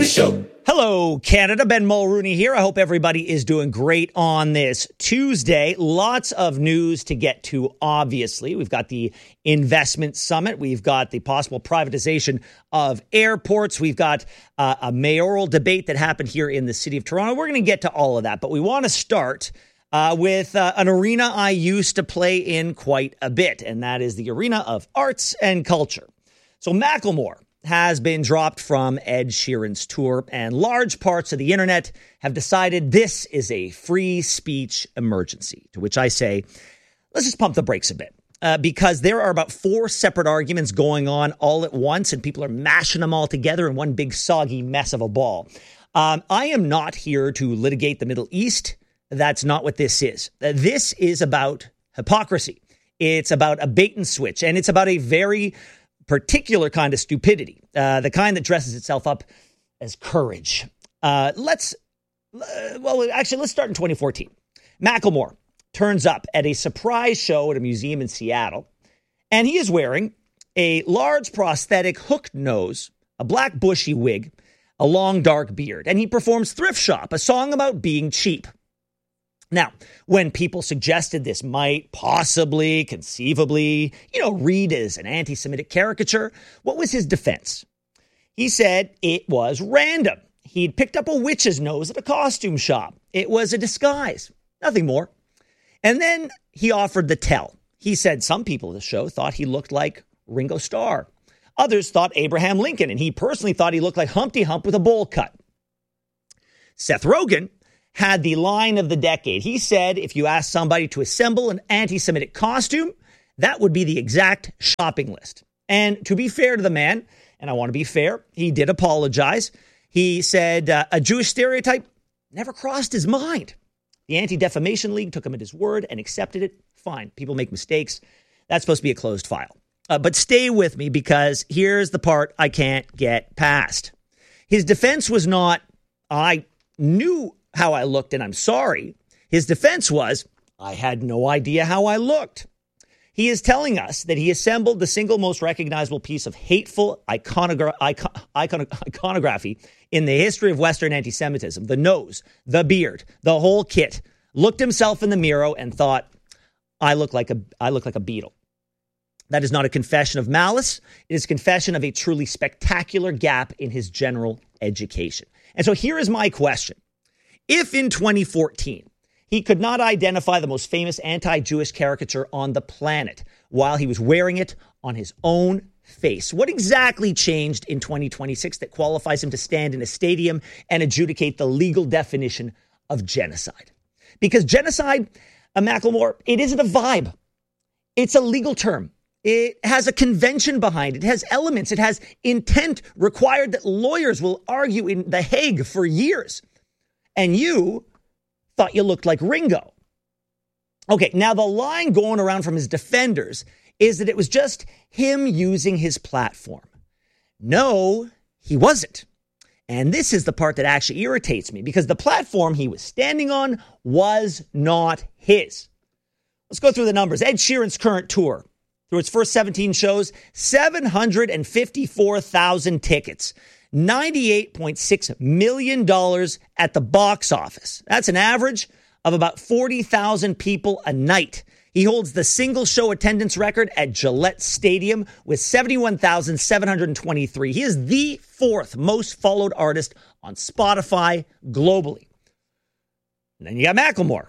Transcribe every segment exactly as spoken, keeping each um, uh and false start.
Show. Hello, Canada. Ben Mulrooney here. I hope everybody is doing great on this Tuesday. Lots of news to get to, obviously. We've got the investment summit. We've got the possible privatization of airports. We've got uh, a mayoral debate that happened here in the city of Toronto. We're going to get to all of that, but we want to start uh, with uh, an arena I used to play in quite a bit, and that is the arena of arts and culture. So Macklemore has been dropped from Ed Sheeran's tour, and large parts of the internet have decided this is a free speech emergency, to which I say, let's just pump the brakes a bit, uh, because there are about four separate arguments going on all at once, and people are mashing them all together in one big soggy mess of a ball. Um, I am not here to litigate the Middle East. That's not what this is. Uh, this is about hypocrisy. It's about a bait and switch, and it's about a very particular kind of stupidity, uh, the kind that dresses itself up as courage. Uh, let's, uh, well, actually, let's start in twenty fourteen. Macklemore turns up at a surprise show at a museum in Seattle, and he is wearing a large prosthetic hooked nose, a black bushy wig, a long dark beard, and he performs Thrift Shop, a song about being cheap. Now, when people suggested this might possibly, conceivably, you know, read as an anti-Semitic caricature, what was his defense? He said it was random. He'd picked up a witch's nose at a costume shop. It was a disguise, nothing more. And then he offered the tell. He said some people at the show thought he looked like Ringo Starr. Others thought Abraham Lincoln, and he personally thought he looked like Humpty Hump with a bowl cut. Seth Rogen had the line of the decade. He said if you asked somebody to assemble an anti-Semitic costume, that would be the exact shopping list. And to be fair to the man, and I want to be fair, he did apologize. He said uh, a Jewish stereotype never crossed his mind. The Anti-Defamation League took him at his word and accepted it. Fine. People make mistakes. That's supposed to be a closed file. Uh, but stay with me, because here's the part I can't get past. His defense was not, I knew how I looked and I'm sorry. His defense was, I had no idea how I looked. He is telling us that he assembled the single most recognizable piece of hateful iconogra- icon- icon- iconography in the history of Western anti-Semitism, the nose, the beard, the whole kit, looked himself in the mirror and thought, I look like a, I look like a beetle. That is not a confession of malice. It is a confession of a truly spectacular gap in his general education. And so here is my question. If in twenty fourteen, he could not identify the most famous anti-Jewish caricature on the planet while he was wearing it on his own face, what exactly changed in twenty twenty-six that qualifies him to stand in a stadium and adjudicate the legal definition of genocide? Because genocide, uh, Macklemore, it isn't a vibe. It's a legal term. It has a convention behind it. It has elements. It has intent required that lawyers will argue in The Hague for years. And you thought you looked like Ringo. Okay, now the line going around from his defenders is that it was just him using his platform. No, he wasn't. And this is the part that actually irritates me, because the platform he was standing on was not his. Let's go through the numbers. Ed Sheeran's current tour, through its first seventeen shows, seven hundred fifty-four thousand tickets. ninety-eight point six million dollars at the box office. That's an average of about forty thousand people a night. He holds the single show attendance record at Gillette Stadium with seventy-one thousand seven hundred twenty-three. He is the fourth most followed artist on Spotify globally. And then you got Macklemore,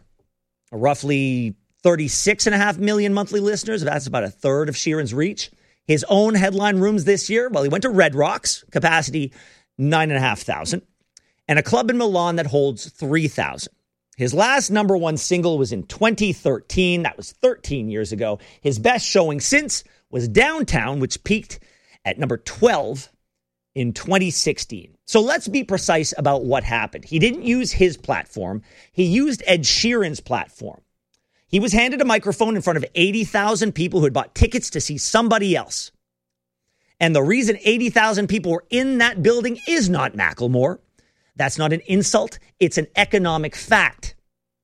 roughly thirty-six point five million monthly listeners. That's about a third of Sheeran's reach. His own headline rooms this year, well, he went to Red Rocks, capacity nine thousand five hundred, and a club in Milan that holds three thousand. His last number one single was in twenty thirteen. That was thirteen years ago. His best showing since was Downtown, which peaked at number twelve in twenty sixteen. So let's be precise about what happened. He didn't use his platform. He used Ed Sheeran's platform. He was handed a microphone in front of eighty thousand people who had bought tickets to see somebody else. And the reason eighty thousand people were in that building is not Macklemore. That's not an insult. It's an economic fact.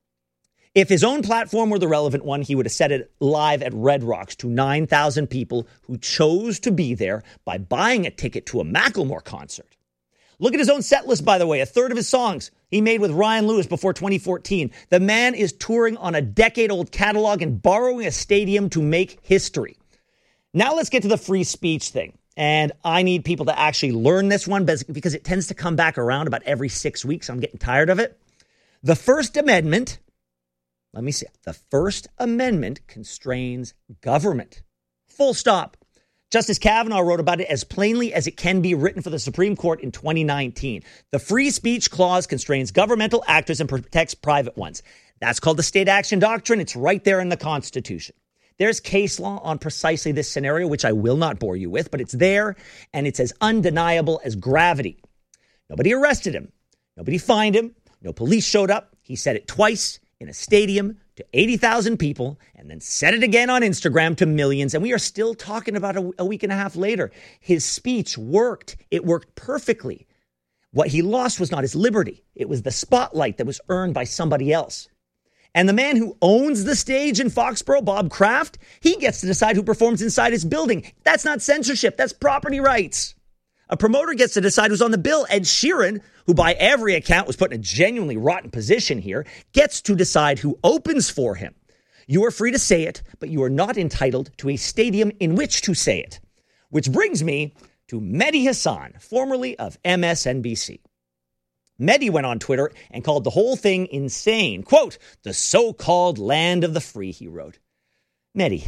If his own platform were the relevant one, he would have said it live at Red Rocks to nine thousand people who chose to be there by buying a ticket to a Macklemore concert. Look at his own set list, by the way. A third of his songs he made with Ryan Lewis before twenty fourteen. The man is touring on a decade-old catalog and borrowing a stadium to make history. Now let's get to the free speech thing. And I need people to actually learn this one because it tends to come back around about every six weeks. I'm getting tired of it. The First Amendment, let me see. The First Amendment constrains government. Full stop. Justice Kavanaugh wrote about it as plainly as it can be written for the Supreme Court in twenty nineteen. The free speech clause constrains governmental actors and protects private ones. That's called the state action doctrine. It's right there in the Constitution. There's case law on precisely this scenario, which I will not bore you with, but it's there and it's as undeniable as gravity. Nobody arrested him. Nobody fined him. No police showed up. He said it twice in a stadium to eighty thousand people and then said it again on Instagram to millions. And we are still talking about a, a week and a half later. His speech worked. It worked perfectly. What he lost was not his liberty. It was the spotlight that was earned by somebody else. And the man who owns the stage in Foxborough, Bob Kraft, he gets to decide who performs inside his building. That's not censorship. That's property rights. A promoter gets to decide who's on the bill. Ed Sheeran, who by every account was put in a genuinely rotten position here, gets to decide who opens for him. You are free to say it, but you are not entitled to a stadium in which to say it. Which brings me to Mehdi Hasan, formerly of M S N B C. Mehdi went on Twitter and called the whole thing insane. Quote, the so-called land of the free, he wrote. Mehdi,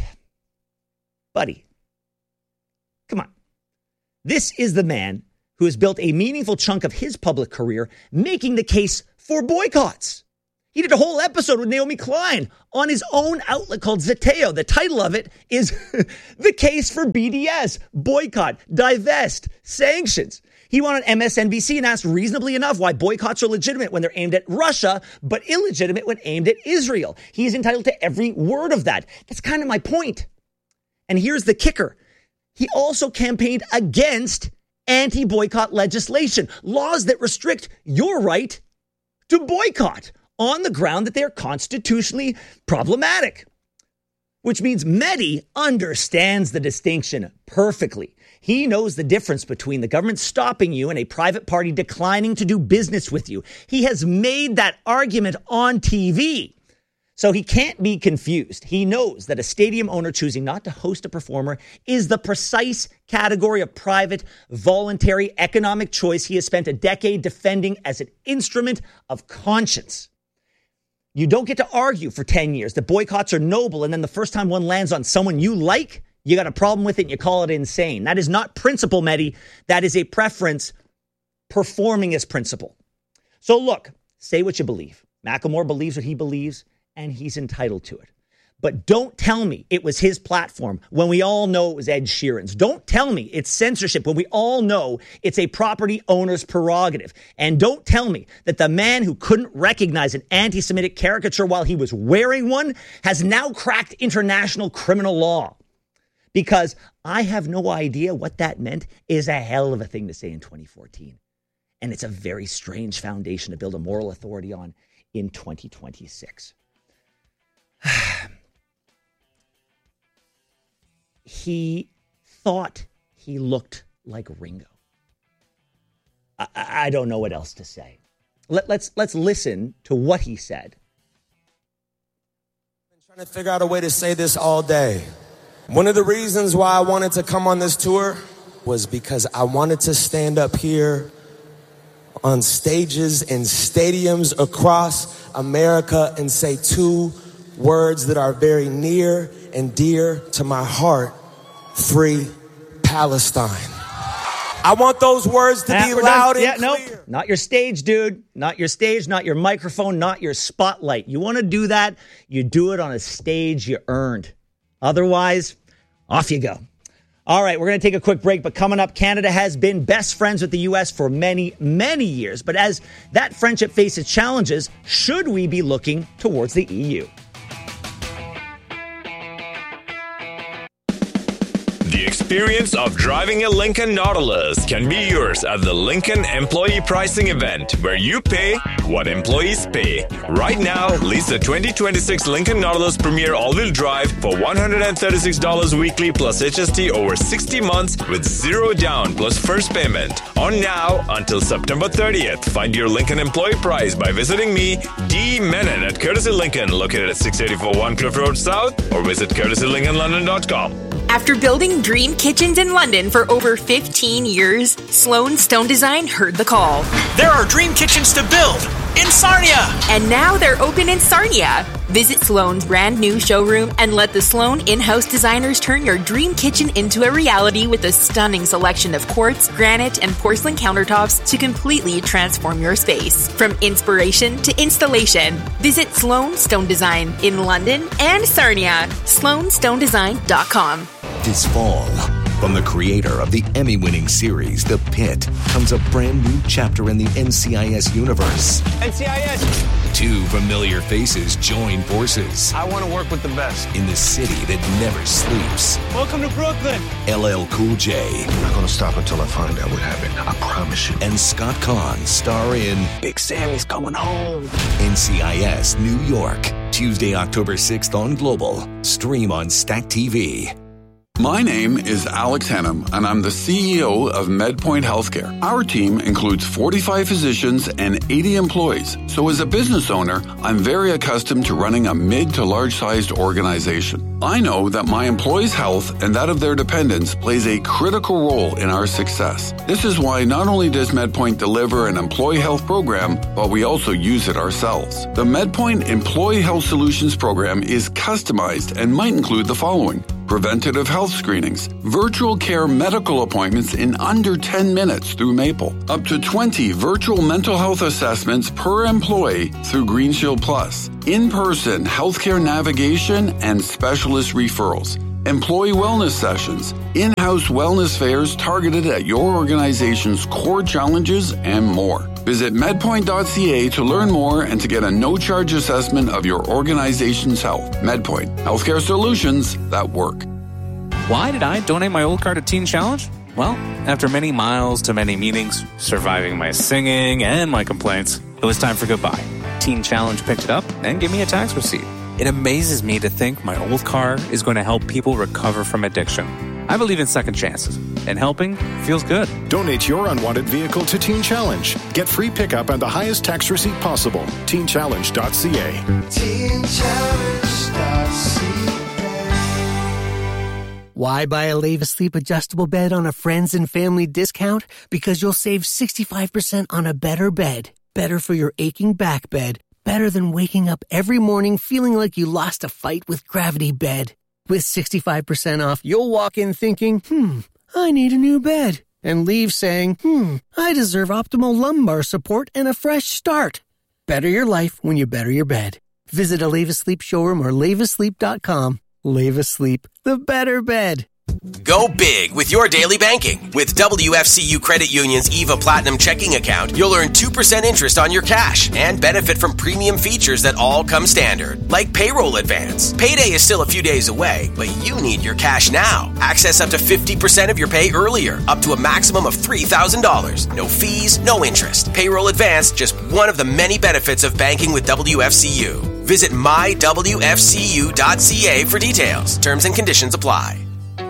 buddy, come on. This is the man who has built a meaningful chunk of his public career making the case for boycotts. He did a whole episode with Naomi Klein on his own outlet called Zeteo. The title of it is The Case for B D S, Boycott, Divest, Sanctions. He went on M S N B C and asked reasonably enough why boycotts are legitimate when they're aimed at Russia, but illegitimate when aimed at Israel. He is entitled to every word of that. That's kind of my point. And here's the kicker. He also campaigned against anti-boycott legislation, laws that restrict your right to boycott on the ground that they're constitutionally problematic. Which means Mehdi understands the distinction perfectly. He knows the difference between the government stopping you and a private party declining to do business with you. He has made that argument on T V. So he can't be confused. He knows that a stadium owner choosing not to host a performer is the precise category of private, voluntary economic choice he has spent a decade defending as an instrument of conscience. You don't get to argue for ten years that boycotts are noble, and then the first time one lands on someone you like, you got a problem with it and you call it insane. That is not principle, Mehdi. That is a preference performing as principle. So look, say what you believe. Macklemore believes what he believes, and he's entitled to it. But don't tell me it was his platform when we all know it was Ed Sheeran's. Don't tell me it's censorship when we all know it's a property owner's prerogative. And don't tell me that the man who couldn't recognize an anti-Semitic caricature while he was wearing one has now cracked international criminal law. Because I have no idea what that meant is a hell of a thing to say in twenty fourteen. And it's a very strange foundation to build a moral authority on in twenty twenty-six. He thought he looked like Ringo. I, I don't know what else to say. Let, let's let's listen to what he said. I've been trying to figure out a way to say this all day. One of the reasons why I wanted to come on this tour was because I wanted to stand up here on stages and stadiums across America and say two words that are very near and dear to my heart. Free Palestine. I want those words to be loud and yeah, clear. Nope. Not your stage, dude. Not your stage, not your microphone, not your spotlight. You want to do that, you do it on a stage you earned. Otherwise, off you go. All right, we're going to take a quick break, but coming up, Canada has been best friends with the U S for many, many years. But as that friendship faces challenges, should we be looking towards the E U? The experience of driving a Lincoln Nautilus can be yours at the Lincoln Employee Pricing Event, where you pay what employees pay. Right now, lease the twenty twenty-six Lincoln Nautilus Premier All-Wheel Drive for one hundred thirty-six dollars weekly plus H S T over sixty months with zero down plus first payment. On now until September thirtieth. Find your Lincoln employee price by visiting me, D. Menon at Courtesy Lincoln, located at six eighty-four One Cliff Road South, or visit courtesy lincoln london dot com. After building dream kitchens in London for over fifteen years, Sloan Stone Design heard the call. There are dream kitchens to build in Sarnia! And now they're open in Sarnia. Visit Sloan's brand new showroom and let the Sloan in-house designers turn your dream kitchen into a reality with a stunning selection of quartz, granite, and porcelain countertops to completely transform your space. From inspiration to installation, visit Sloan Stone Design in London and Sarnia. sloan stone design dot com. This fall, from the creator of the Emmy-winning series The Pit, comes a brand new chapter in the N C I S universe. N C I S! Two familiar faces join forces. I want to work with the best. In the city that never sleeps. Welcome to Brooklyn! L L Cool J. I'm not going to stop until I find out what happened. I promise you. And Scott Conn star in Big Sammy's coming home. N C I S New York. Tuesday, October sixth on Global. Stream on Stack T V. My name is Alex Hannum, and I'm the C E O of MedPoint Healthcare. Our team includes forty-five physicians and eighty employees. So as a business owner, I'm very accustomed to running a mid to large-sized organization. I know that my employees' health and that of their dependents plays a critical role in our success. This is why not only does MedPoint deliver an employee health program, but we also use it ourselves. The MedPoint Employee Health Solutions program is customized and might include the following: preventative health screenings, virtual care medical appointments in under ten minutes through Maple, up to twenty virtual mental health assessments per employee through GreenShield Plus, in-person healthcare navigation and specialist referrals, employee wellness sessions, in-house wellness fairs targeted at your organization's core challenges, and more. Visit medpoint dot c a to learn more and to get a no-charge assessment of your organization's health. MedPoint, healthcare solutions that work. Why did I donate my old car to Teen Challenge? Well, after many miles to many meetings, surviving my singing and my complaints, it was time for goodbye. Teen Challenge picked it up and gave me a tax receipt. It amazes me to think my old car is going to help people recover from addiction. I believe in second chances, and helping feels good. Donate your unwanted vehicle to Teen Challenge. Get free pickup and the highest tax receipt possible. teen challenge dot c a. teen challenge dot c a. Why buy a Leva Sleep adjustable bed on a friends and family discount? Because you'll save sixty-five percent on a better bed. Better for your aching back bed. Better than waking up every morning feeling like you lost a fight with Gravity Bed. With sixty-five percent off, you'll walk in thinking, hmm, I need a new bed. And leave saying, hmm, I deserve optimal lumbar support and a fresh start. Better your life when you better your bed. Visit a Leva Sleep showroom or leva sleep dot com. Leva Sleep, the better bed. Go big with your daily banking. With W F C U Credit Union's EVA Platinum checking account, you'll earn two percent interest on your cash and benefit from premium features that all come standard, like payroll advance. Payday is still a few days away, but you need your cash now. Access up to fifty percent of your pay earlier, up to a maximum of three thousand dollars. No fees, no interest. Payroll advance, just one of the many benefits of banking with W F C U. Visit my w f c u dot c a for details. Terms and conditions apply.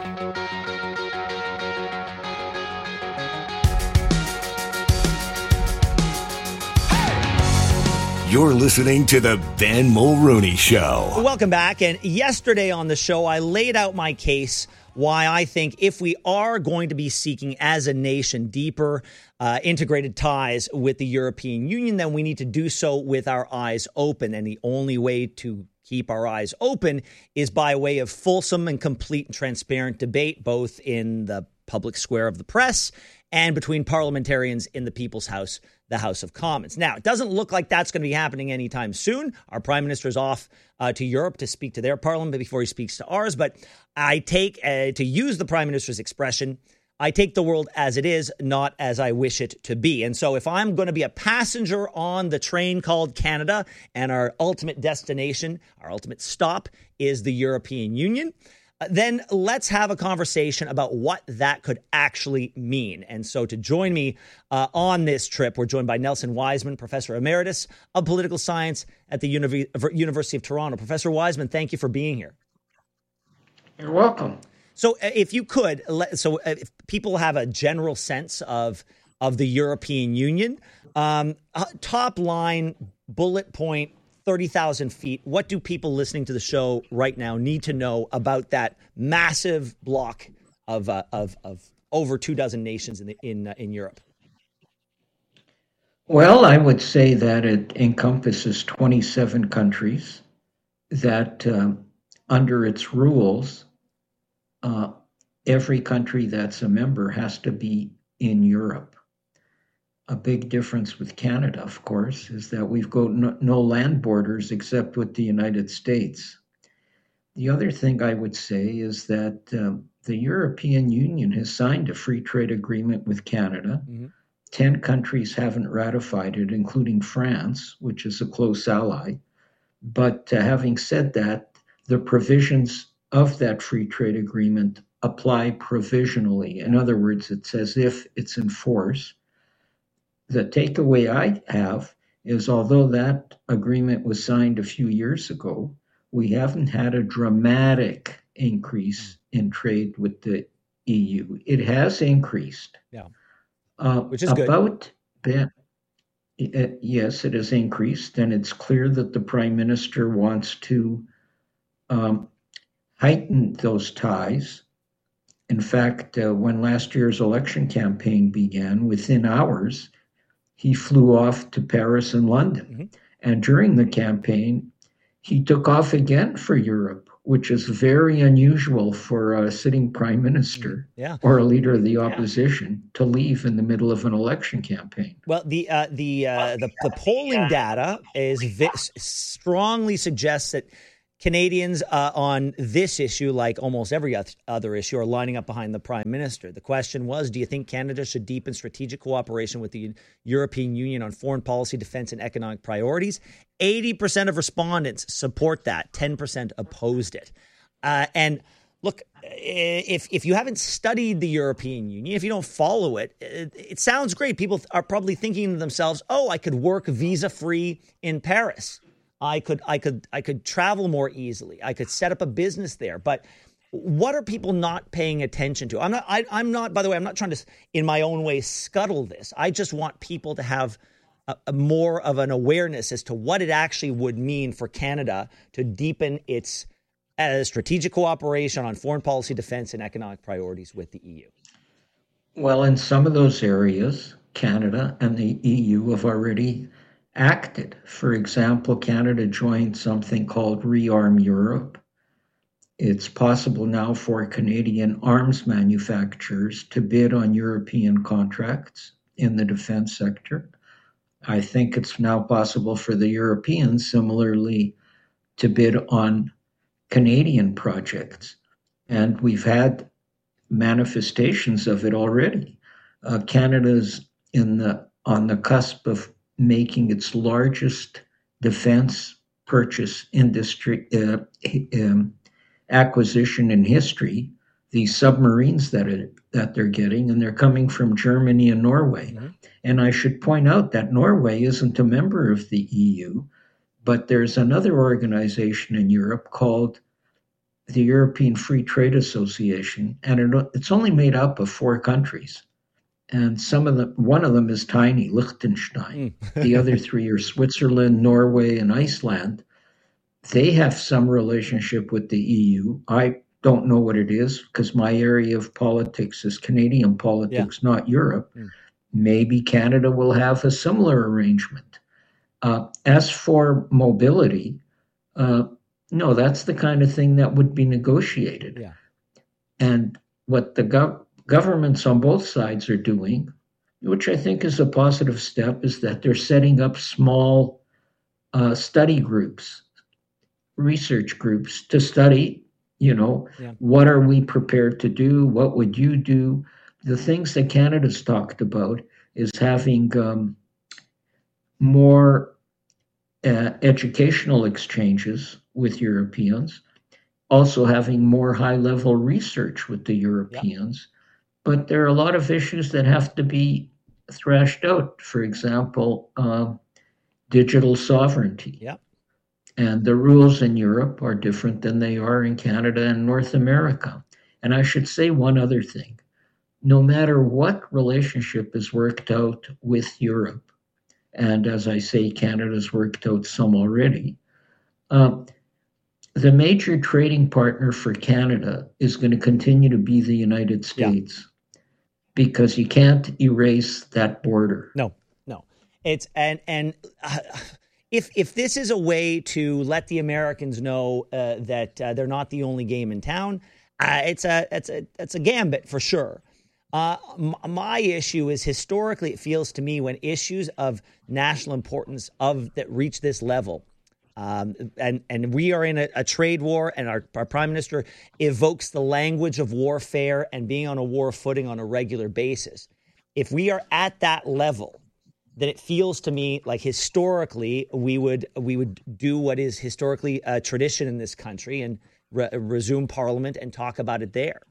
You're listening to the Ben Mulrooney Show. Welcome back. And yesterday on the show, I laid out my case why I think if we are going to be seeking as a nation deeper uh, integrated ties with the European Union, then we need to do so with our eyes open. And the only way to keep our eyes open is by way of fulsome and complete and transparent debate, both in the public square of the press and between parliamentarians in the People's House, the House of Commons. Now, it doesn't look like that's going to be happening anytime soon. Our prime minister is off uh, to Europe to speak to their parliament before he speaks to ours. But I take, uh, to use the prime minister's expression, I take the world as it is, not as I wish it to be. And so if I'm going to be a passenger on the train called Canada and our ultimate destination, our ultimate stop is the European Union, uh, then let's have a conversation about what that could actually mean. And so to join me uh, on this trip, we're joined by Nelson Wiseman, Professor Emeritus of Political Science at the Univ- University of Toronto. Professor Wiseman, thank you for being here. You're welcome. So uh, if you could, let, so uh, if people have a general sense of of the European Union, um, uh, top line, bullet point, thirty thousand feet, what do people listening to the show right now need to know about that massive block of uh, of, of over two dozen nations in the, in uh, in Europe? Well, I would say that it encompasses twenty-seven countries, that uh, under its rules, uh, every country that's a member has to be in Europe. A big difference with Canada, of course, is that we've got no, no land borders except with the United States. The other thing I would say is that uh, the European Union has signed a free trade agreement with Canada. Mm-hmm. Ten countries haven't ratified it, including France, which is a close ally. But uh, having said that, the provisions of that free trade agreement apply provisionally. In other words, it's as if it's in force. The takeaway I have is, although that agreement was signed a few years ago, we haven't had a dramatic increase in trade with the E U. It has increased. Yeah. Uh, Which is about good. That, uh, yes, it has increased, and it's clear that the Prime Minister wants to um, heighten those ties. In fact, uh, when last year's election campaign began, within hours, he flew off to Paris and London. Mm-hmm. And during the campaign, he took off again for Europe, which is very unusual for a sitting prime minister yeah. or a leader of the opposition yeah. to leave in the middle of an election campaign. Well, the uh, the, uh, the the polling data is vi- strongly suggests that Canadians uh, on this issue, like almost every other issue, are lining up behind the Prime Minister. The question was, do you think Canada should deepen strategic cooperation with the European Union on foreign policy, defense, and economic priorities? eighty percent of respondents support that. ten percent opposed it. Uh, and look, if if you haven't studied the European Union, if you don't follow it, it, it sounds great. People are probably thinking to themselves, oh, I could work visa-free in Paris. I could, I could, I could travel more easily. I could set up a business there. But what are people not paying attention to? I'm not. I, I'm not. By the way, I'm not trying to, in my own way, scuttle this. I just want people to have a, a more of an awareness as to what it actually would mean for Canada to deepen its uh, strategic cooperation on foreign policy, defense, and economic priorities with the E U. Well, in some of those areas, Canada and the E U have already acted. For example, Canada joined something called Rearm Europe. It's possible now for Canadian arms manufacturers to bid on European contracts in the defense sector. I think it's now possible for the Europeans similarly to bid on Canadian projects. And we've had manifestations of it already. Uh, Canada's in the on the cusp of making its largest defense purchase industry uh, um, acquisition in history. These submarines that it, that they're getting, and they're coming from Germany and Norway. Mm-hmm. And I should point out that Norway isn't a member of the E U, but there's another organization in Europe called the European Free Trade Association, and it, it's only made up of four countries. And some of them, one of them is tiny, Liechtenstein. Mm. The other three are Switzerland, Norway, and Iceland. They have some relationship with the E U. I don't know what it is because my area of politics is Canadian politics, yeah. not Europe. Mm. Maybe Canada will have a similar arrangement. Uh, as for mobility, uh, no, that's the kind of thing that would be negotiated. Yeah. And what the gov- governments on both sides are doing, which I think is a positive step, is that they're setting up small uh, study groups, research groups to study, you know, yeah. what are we prepared to do? What would you do? The things that Canada's talked about is having um, more uh, educational exchanges with Europeans also having more high-level research with the Europeans. Yep. But there are a lot of issues that have to be thrashed out. For example, uh, digital sovereignty. Yep. And the rules in Europe are different than they are in Canada and North America. And I should say one other thing. No matter what relationship is worked out with Europe, and as I say, Canada's worked out some already, uh, the major trading partner for Canada is going to continue to be the United States, yeah. because you can't erase that border. No, no. It's and and uh, if if this is a way to let the Americans know uh, that uh, they're not the only game in town, uh, it's a it's a it's a gambit for sure. Uh, m- my issue is historically, it feels to me when issues of national importance of that reach this level. Um, and, and we are in a, a trade war, and our, our prime minister evokes the language of warfare and being on a war footing on a regular basis. If we are at that level, then it feels to me like historically we would we would do what is historically a tradition in this country and re- resume parliament and talk about it there.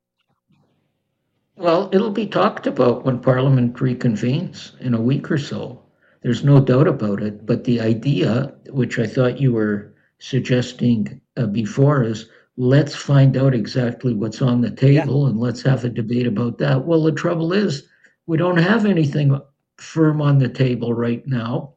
Well, it'll be talked about when Parliament reconvenes in a week or so. There's no doubt about it. But the idea, which I thought you were suggesting uh, before, is let's find out exactly what's on the table yeah. and let's have a debate about that. Well, the trouble is we don't have anything firm on the table right now.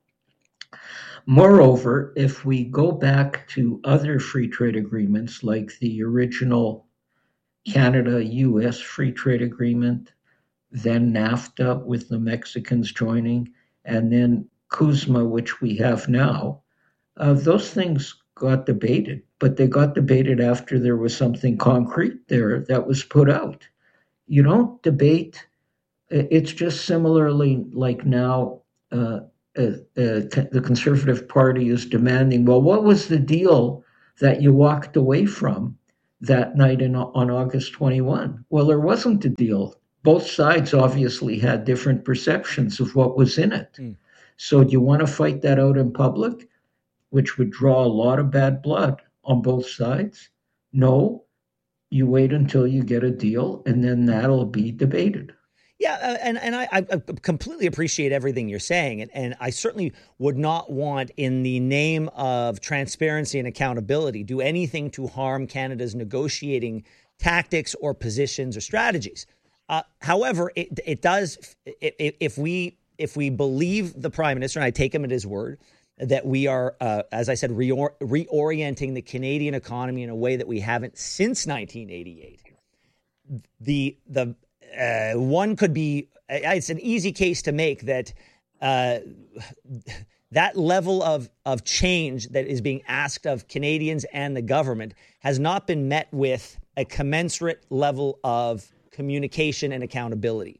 Moreover, if we go back to other free trade agreements like the original Canada U S free trade agreement, then NAFTA with the Mexicans joining, and then CUSMA, which we have now, uh, those things got debated, but they got debated after there was something concrete there that was put out. You don't debate. It's just similarly like now uh, uh, uh, the Conservative Party is demanding, well, what was the deal that you walked away from that night in, on August twenty-first? Well, there wasn't a deal. Both sides obviously had different perceptions of what was in it. Mm. So do you want to fight that out in public, which would draw a lot of bad blood on both sides? No, you wait until you get a deal, and then that'll be debated. Yeah, and, and I, I completely appreciate everything you're saying. And, and I certainly would not want, in the name of transparency and accountability, do anything to harm Canada's negotiating tactics or positions or strategies. Uh, however, it, it does, if, if we if we believe the Prime Minister, and I take him at his word, that we are, uh, as I said, reor- reorienting the Canadian economy in a way that we haven't since nineteen eighty-eight. The the uh, one could be, it's an easy case to make that uh, that level of, of change that is being asked of Canadians and the government has not been met with a commensurate level of communication and accountability.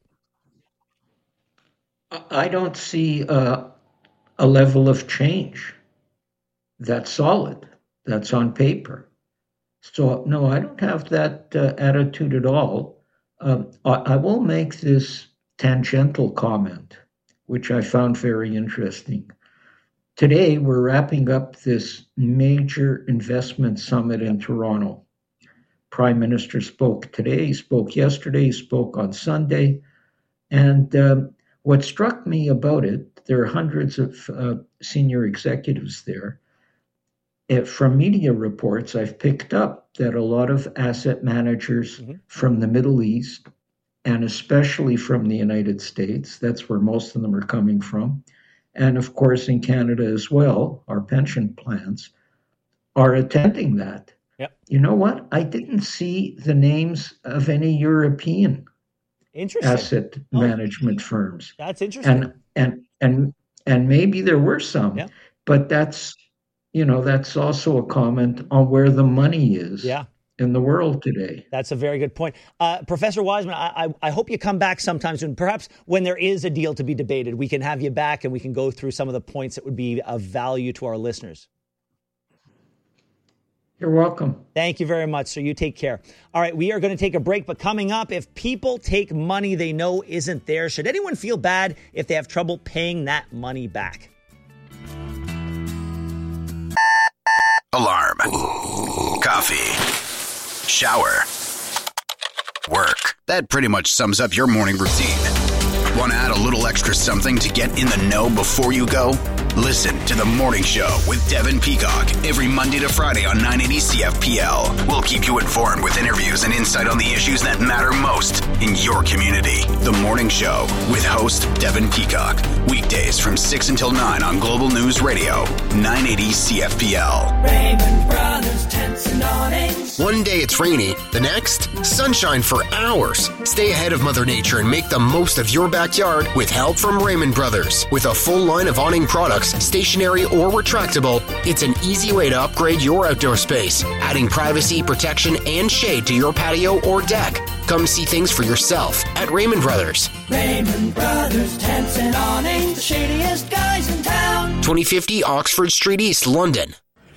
I don't see uh, a level of change that's solid, that's on paper. So, no, I don't have that uh, attitude at all. Um, I, I will make this tangential comment, which I found very interesting. Today, we're wrapping up this major investment summit in Toronto. Prime Minister spoke today, he spoke yesterday, he spoke on Sunday. And um, what struck me about it, there are hundreds of uh, senior executives there. If, from media reports, I've picked up that a lot of asset managers mm-hmm. from the Middle East, and especially from the United States, that's where most of them are coming from, and of course in Canada as well, our pension plans, are attending that. Yep. You know what? I didn't see the names of any European asset oh. management firms. That's interesting. And and and and maybe there were some, yep. but that's you know that's also a comment on where the money is. Yeah. In the world today. That's a very good point. Uh, Professor Wiseman, I, I, I hope you come back sometime soon. Perhaps when there is a deal to be debated, we can have you back and we can go through some of the points that would be of value to our listeners. You're welcome. Thank you very much. So you take care. All right, we are going to take a break. But coming up, if people take money they know isn't theirs, should anyone feel bad if they have trouble paying that money back? Alarm. Coffee. Shower. Work. That pretty much sums up your morning routine. Want to add a little extra something to get in the know before you go? Listen to The Morning Show with Devin Peacock every Monday to Friday on nine eighty C F P L. We'll keep you informed with interviews and insight on the issues that matter most in your community. The Morning Show with host Devin Peacock. Weekdays from six until nine on Global News Radio, nine eighty C F P L. Raymond Brothers Tents and Awnings. One day it's rainy, the next, sunshine for hours. Stay ahead of Mother Nature and make the most of your backyard with help from Raymond Brothers. With a full line of awning products, stationary or retractable, it's an easy way to upgrade your outdoor space, adding privacy, protection, and shade to your patio or deck. Come see things for yourself at Raymond Brothers. Raymond Brothers Tents and Awnings, the shadiest guys in town. twenty fifty Oxford Street East, London.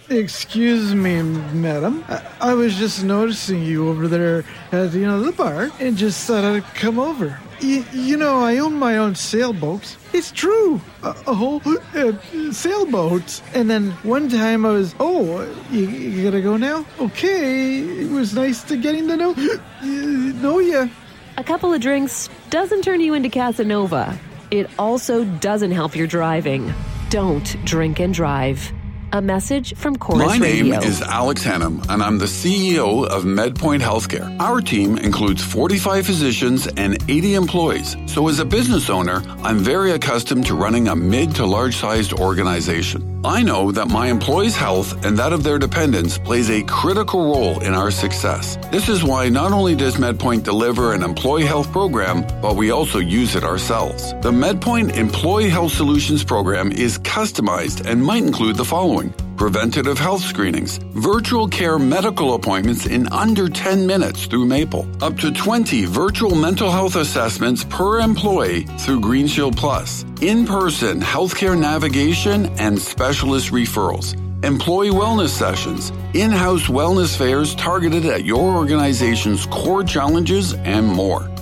Excuse me, madam. I, I was just noticing you over there at, you know, the bar and just thought I'd come over. Y- you know, I own my own sailboat. It's true. A, a whole uh, sailboat. And then one time I was, oh, you, you gotta go now? Okay. It was nice to getting to know, uh, know ya. A couple of drinks doesn't turn you into Casanova. It also doesn't help your driving. Don't drink and drive. A message from Chorus My name Radio. is Alex Hannum, and I'm the C E O of MedPoint Healthcare. Our team includes forty-five physicians and eighty employees. So as a business owner, I'm very accustomed to running a mid to large-sized organization. I know that my employees' health and that of their dependents plays a critical role in our success. This is why not only does MedPoint deliver an employee health program, but we also use it ourselves. The MedPoint Employee Health Solutions program is customized and might include the following: preventative health screenings, virtual care medical appointments in under ten minutes through Maple, up to twenty virtual mental health assessments per employee through GreenShield Plus, in-person healthcare navigation and specialist referrals, employee wellness sessions, in-house wellness fairs targeted at your organization's core challenges, and more.